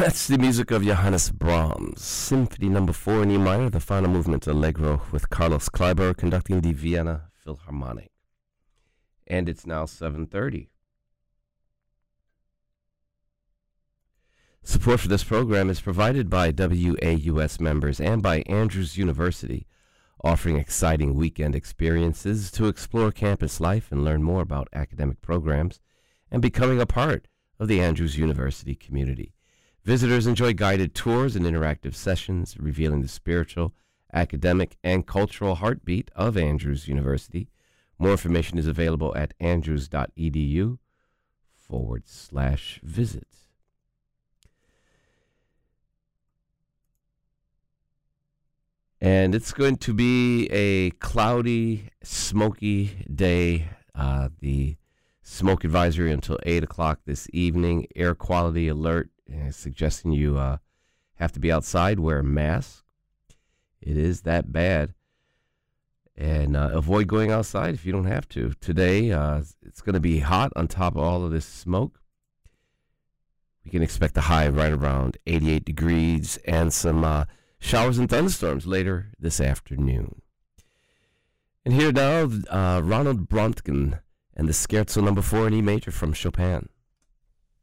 That's the music of Johannes Brahms, Symphony No. 4 in E minor, the final movement Allegro, with Carlos Kleiber conducting the Vienna Philharmonic. And it's now 7:30. Support for this program is provided by WAUS members and by Andrews University, offering exciting weekend experiences to explore campus life and learn more about academic programs and becoming a part of the Andrews University community. Visitors enjoy guided tours and interactive sessions revealing the spiritual, academic, and cultural heartbeat of Andrews University. More information is available at andrews.edu/visit. And it's going to be a cloudy, smoky day. The smoke advisory until 8 o'clock this evening. Air quality alert suggesting you have to be outside, wear a mask. It is that bad. And avoid going outside if you don't have to. Today, it's going to be hot on top of all of this smoke. We can expect a high right around 88 degrees and some showers and thunderstorms later this afternoon. And here now, Ronald Bröntgen and the Scherzo No. 4 in E major from Chopin.